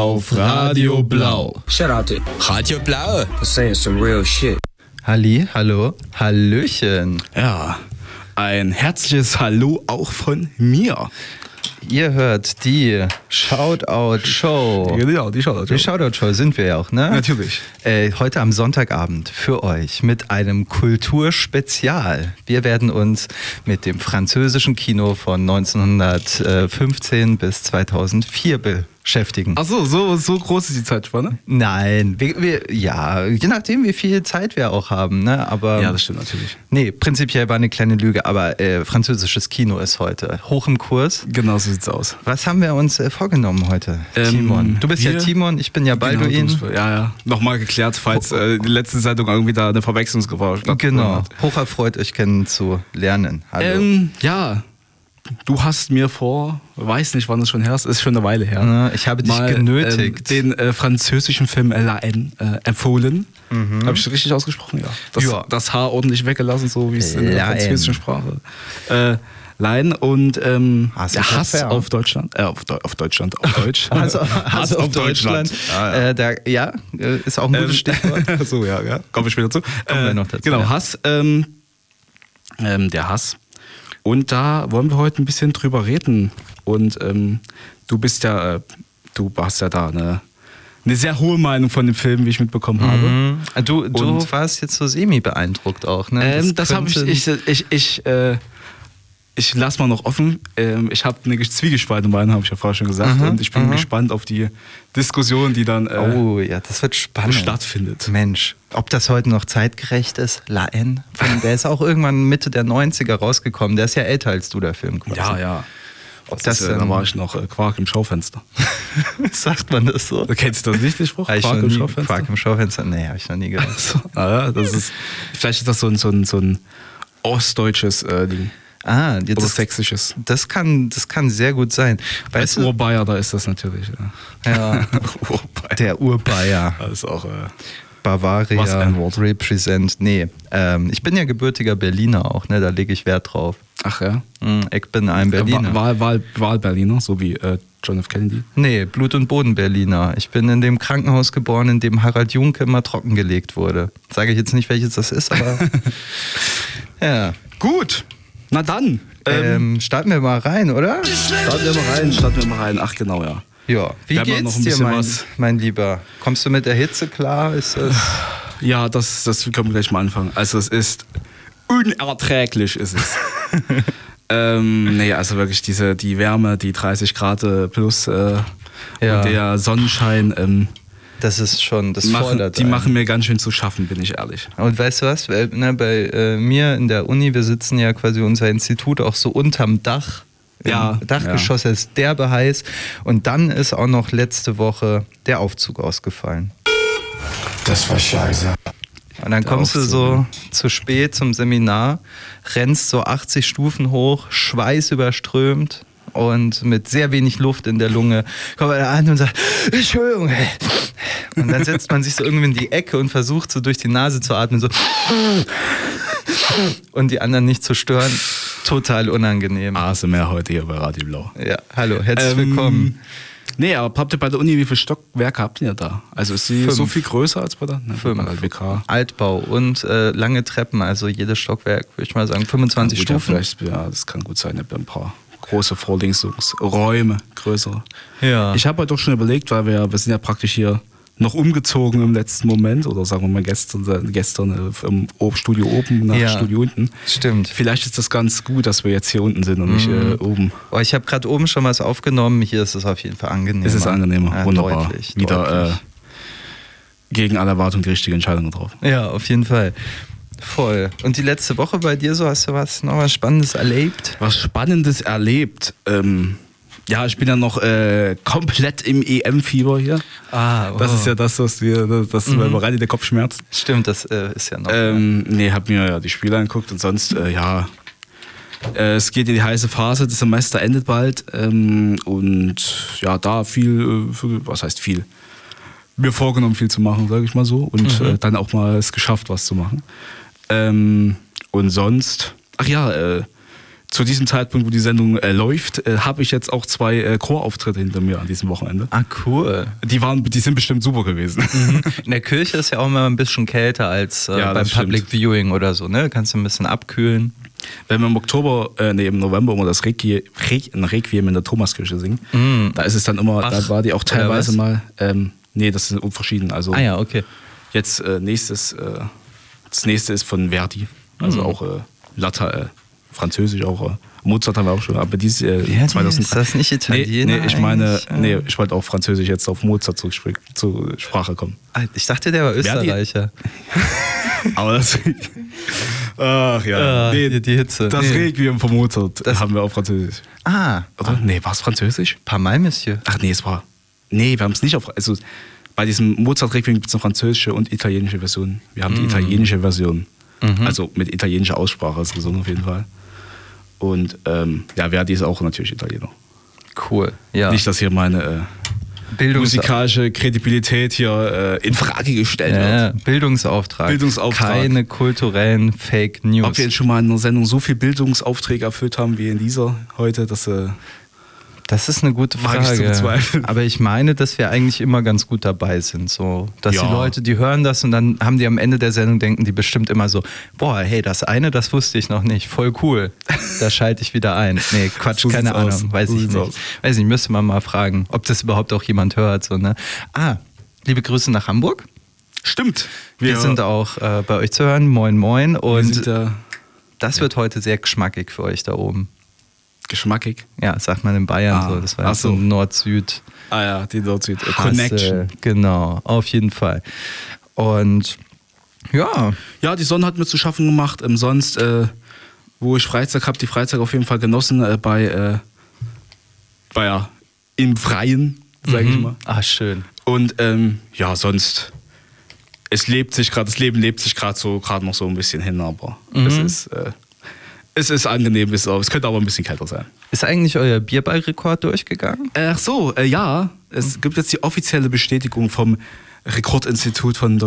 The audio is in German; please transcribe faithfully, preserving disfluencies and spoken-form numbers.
auf Radio Blau. Shout out to Radio Blau. saying some real shit. Halli, hallo, hallöchen. Ja, ein herzliches Hallo auch von mir. Ihr hört die Shoutout-Show. Genau, die Shoutout-Show. Die Shoutout-Show sind wir ja auch, ne? Natürlich. Äh, heute am Sonntagabend für euch mit einem Kulturspezial. Wir werden uns mit dem französischen Kino von neunzehnhundertfünfzehn bis zweitausendvier beschäftigen. Ach so, so, so groß ist die Zeitspanne? Nein, wir, wir, ja, je nachdem, wie viel Zeit wir auch haben, ne? Aber Ja, das stimmt natürlich. nee, prinzipiell war eine kleine Lüge, aber äh, französisches Kino ist heute hoch im Kurs. Genau so sieht's aus. Was haben wir uns äh, vorgenommen heute, Ähm, Timon? Du bist wir- ja Timon, ich bin ja Balduin. Genau, du bist- ja, ja. Nochmal geklärt, falls äh, die letzte Sendung irgendwie da eine Verwechslungsgefahr stattgefunden Genau, hat. hocherfreut, euch kennenzulernen. Hallo. Ähm, ja, du hast mir vor, weiß nicht, wann es schon her ist, ist schon eine Weile her. Ja, ich habe dich mal, genötigt. Ähm, den äh, französischen Film La Haine äh, empfohlen. Mhm. Habe ich das richtig ausgesprochen? Ja. Das, Ja. das Haar ordentlich weggelassen, so wie es in der La Haine. französischen Sprache. Äh, Leiden und ähm, Hass der ist Hass fair. auf Deutschland, äh, auf, Deu- auf Deutschland, auf Deutsch. Also, also auf Deutschland. Ja, ja. Äh, da, ja, äh, ist auch ein gutes Ähm, Stichwort. so, ja, ja. Kommen wir später zu. Kommen wir noch dazu, Genau, ja. Hass, ähm, ähm, der Hass. Und da wollen wir heute ein bisschen drüber reden. Und ähm, du bist ja, äh, du hast ja da eine, eine sehr hohe Meinung von dem Film, wie ich mitbekommen habe. Mhm. Du, du Und- warst jetzt so semi-beeindruckt auch, ne? Ähm, das habe ich, könnte- ich, ich, ich, äh, ich lasse mal noch offen. Ähm, ich habe eine zwiegespaltene Meinung, habe ich ja vorher schon gesagt. Mhm, Und ich bin mhm. gespannt auf die Diskussion, die dann äh, Oh ja, das wird spannend. stattfindet. Mensch, ob das heute noch zeitgerecht ist? La Haine? Der ist auch irgendwann Mitte der neunziger rausgekommen. Der ist ja älter als du, der Film quasi. Ja, ja. Ob Das, das, äh, da ähm, war ich noch äh, Quark im Schaufenster. Sagt man das so? Du kennst das nicht, den Spruch? Hab ich Quark noch im nie, Schaufenster? Quark im Schaufenster? Nee, habe ich noch nie gehört. So, ah, ja, das ist, vielleicht ist das so ein, so ein, so ein ostdeutsches äh, Ding. Ah, Oder das, sächsisches. das, kann, das kann sehr gut sein. Als Weißt du, Urbayer, da ist das natürlich. Ja. ja, Urbayer. der Urbayer. Das ist auch. Äh, Bavaria Was ein Wort. represent. Nee, ähm, ich bin ja gebürtiger Berliner auch, ne? Da lege ich Wert drauf. ach ja. Hm, ich bin ein Berliner. Wahl, Wahl, Wahl-Berliner, so wie äh, John F. Kennedy. Nee, Blut- und Boden-Berliner. Ich bin in dem Krankenhaus geboren, in dem Harald Junke immer trockengelegt wurde. Sage ich jetzt nicht, welches das ist, aber ja. Gut, na dann. Ähm, Ähm, starten wir mal rein, oder? starten wir mal rein, starten wir mal rein. Ach genau, ja. Ja. Wie Wir haben ja geht's noch ein dir, bisschen mein, was. mein Lieber? Kommst du mit der Hitze klar? Ist das Ja, das, das können wir gleich mal anfangen. Also es ist unerträglich, ist es. ähm, nee, also wirklich diese, die Wärme, die dreißig Grad äh, plus äh, Ja. und der Sonnenschein, ähm, das ist schon, das machen, fordert die einen. machen mir ganz schön zu schaffen, bin ich ehrlich. Und weißt du was? Weil, ne, bei äh, mir in der Uni, wir sitzen ja quasi unser Institut auch so unterm Dach. Im Ja, Dachgeschoss ist derbe heiß. Und dann ist auch noch letzte Woche der Aufzug ausgefallen. Das war scheiße. Und dann Der kommst du Aufzug, so zu spät zum Seminar, rennst so achtzig Stufen hoch, schweißüberströmt und mit sehr wenig Luft in der Lunge. Kommt er an und sagt, Entschuldigung. Und dann setzt man sich so irgendwie in die Ecke und versucht so durch die Nase zu atmen, so und die anderen nicht zu stören. Total unangenehm. A S M R heute hier bei Radio Blau. Ja, hallo, herzlich Ähm, willkommen. Nee, aber habt ihr bei der Uni, wie viele Stockwerke habt ihr da? Also ist sie Fünf. so viel größer als bei der, ne, Fünf. bei der W K? Altbau und äh, lange Treppen, also jedes Stockwerk, würde ich mal sagen, fünfundzwanzig Gut, ja, Stufen. vielleicht, ja, das kann gut sein. Ich habe ein paar große Vorlesungsräume, größere. Ja. Ich habe halt doch schon überlegt, weil wir, ja- wir sind ja praktisch hier noch umgezogen im letzten Moment oder sagen wir mal gestern, gestern äh, im O- Studio oben nach Ja. Studio unten. Stimmt. Vielleicht ist das ganz gut, dass wir jetzt hier unten sind und nicht Mhm. äh, oben. Oh, ich habe gerade oben schon was aufgenommen. Hier ist es auf jeden Fall angenehmer. Es ist angenehmer, Ja, wunderbar. Deutlich, Wieder deutlich. Äh, gegen alle Erwartung die richtige Entscheidung getroffen. Ja, auf jeden Fall. Voll. Und die letzte Woche bei dir so, hast du was noch was Spannendes erlebt? Was Spannendes erlebt. Ähm, ja, ich bin ja noch äh, komplett im E M-Fieber hier. Ah, Das ist ja das, was wir, das, das Mhm. weil mir rein der Kopf schmerzt. Stimmt, das äh, ist ja noch. Ähm, nee, hab mir ja die Spiele angeguckt und sonst, äh, ja, äh, es geht in die heiße Phase, das Semester endet bald ähm, und ja, da viel, äh, viel, was heißt viel? Mir vorgenommen, viel zu machen, sage ich mal so und Mhm. äh, dann auch mal es geschafft, was zu machen. Ähm, und sonst, ach ja, äh, zu diesem Zeitpunkt, wo die Sendung äh, läuft, äh, habe ich jetzt auch zwei äh, Chorauftritte hinter mir an diesem Wochenende. Ah, cool. Die waren, die sind bestimmt super gewesen. Mhm. In der Kirche ist ja auch immer ein bisschen kälter als äh, Ja, beim das stimmt. Public Viewing oder so, ne? Kannst du ein bisschen abkühlen. Wenn wir im Oktober, äh, nee, im November immer das Requiem, Requiem in der Thomaskirche singen, Mm. da ist es dann immer, Bach, da war die auch oder teilweise was? mal, ähm, nee, das ist verschieden. Also Ah ja, okay. jetzt äh, nächstes, äh, das nächste ist von Verdi, also Mhm. auch äh, Latein, äh, Französisch auch. Äh, Mozart haben wir auch schon, aber dieses äh, Verdi, zweitausenddrei. ist das nicht Italiener Nee, nee, ich meine, eigentlich? nee, ich wollte auch Französisch jetzt auf Mozart zu, zur Sprache kommen. Ah, ich dachte, der war Verdi- Österreicher. Aber das. Ach ja, Ah, nee, die- die Hitze. Das Nee. Requiem von Mozart Das- haben wir auf Französisch. Ah, Oder? Nee, war es Französisch? Pas mal, Monsieur. Ach nee, es war. Nee, wir haben es nicht auf. Also bei diesem Mozart-Requiem gibt es eine französische und italienische Version. Wir haben die italienische Version. Mhm. Also mit italienischer Aussprache ist gesungen auf jeden Fall. Und ähm, ja, Verdi ist auch natürlich Italiener. Cool. Ja. Nicht, dass hier meine äh, Bildungs- musikalische Kredibilität hier äh, in Frage gestellt ja, wird. Bildungsauftrag. Bildungsauftrag. Keine kulturellen Fake News. Ob wir jetzt schon mal in einer Sendung so viel Bildungsaufträge erfüllt haben wie in dieser heute, dass äh, Das ist eine gute Mag ich zu Frage. bezweifeln. Aber ich meine, dass wir eigentlich immer ganz gut dabei sind. So, dass Ja. die Leute, die hören das und dann haben die am Ende der Sendung, denken die bestimmt immer so, boah, hey, das eine, das wusste ich noch nicht. Voll cool. Da schalte ich wieder ein. Nee, Quatsch, So keine sieht's Ahnung. aus. Weiß So ich sieht's nicht. aus. Weiß nicht, müsste man mal fragen, ob das überhaupt auch jemand hört. So, ne? Ah, liebe Grüße nach Hamburg. stimmt. Wir sind auch äh, bei euch zu hören. Moin, moin. wir Und sind da das wird heute sehr geschmackig für euch da oben. geschmackig. Ja, sagt man in Bayern Ah, so. Das war ach jetzt so so. Nord-Süd. Ah ja, die Nord-Süd. äh, Hassel, Connection. Genau, auf jeden Fall. Und ja, Ja, die Sonne hat mir zu schaffen gemacht. Ähm, sonst, äh, wo ich Freizeit habe, die Freizeit auf jeden Fall genossen äh, bei, äh, bei ja, im Freien, sage ich mal. ah, schön. Und ähm, ja, sonst, es lebt sich gerade, das Leben lebt sich gerade so, gerade noch so ein bisschen hin, aber es ist, äh, es ist angenehm, es es könnte aber ein bisschen kälter sein. Ist eigentlich euer Bierballrekord durchgegangen? Ach so, äh, ja, es gibt jetzt die offizielle Bestätigung vom Rekordinstitut von